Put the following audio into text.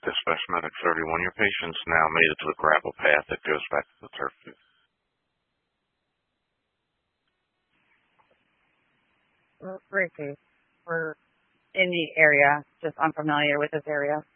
Dispatch Medic 31, your patient's now made it to the gravel path that goes back to the turf field. Ricky, we're in the area, just unfamiliar with this area.